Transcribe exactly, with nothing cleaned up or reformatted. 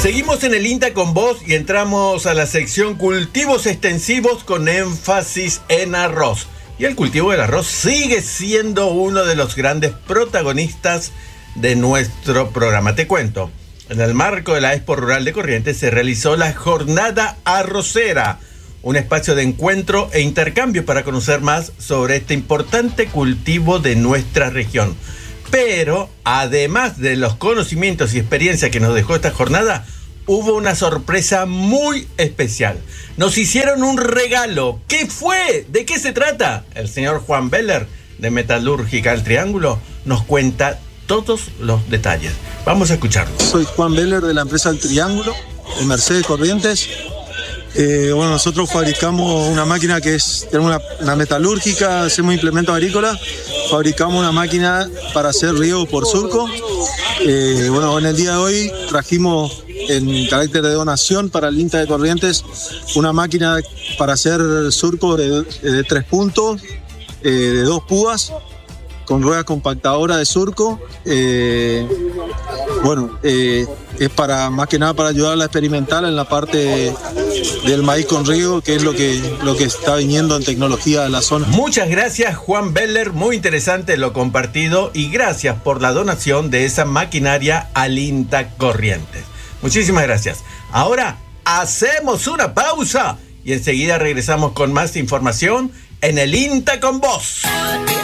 Seguimos en el INTA con vos y entramos a la sección cultivos extensivos con énfasis en arroz. Y el cultivo del arroz sigue siendo uno de los grandes protagonistas de nuestro programa. Te cuento, en el marco de la Expo Rural de Corrientes se realizó la Jornada Arrocera, un espacio de encuentro e intercambio para conocer más sobre este importante cultivo de nuestra región. Pero, además de los conocimientos y experiencias que nos dejó esta jornada, hubo una sorpresa muy especial. Nos hicieron un regalo. ¿Qué fue? ¿De qué se trata? El señor Juan Beller, de Metalúrgica El Triángulo, nos cuenta todos los detalles. Vamos a escucharlo. Soy Juan Beller, de la empresa El Triángulo, en Mercedes Corrientes. Eh, bueno, nosotros fabricamos una máquina que es, tenemos una, una metalúrgica, hacemos implementos agrícolas, fabricamos una máquina para hacer riego por surco. Eh, bueno, en el día de hoy trajimos en carácter de donación para el INTA de Corrientes una máquina para hacer surco de, de tres puntos, eh, de dos púas, con ruedas compactadoras de surco. Eh, bueno, eh, es para más que nada para ayudar a la experimental en la parte del maíz con riego, que es lo que, lo que está viniendo en tecnología de la zona. Muchas gracias, Juan Beller, muy interesante lo compartido y gracias por la donación de esa maquinaria al INTA Corrientes. Muchísimas gracias. Ahora hacemos una pausa y enseguida regresamos con más información en el INTA con vos.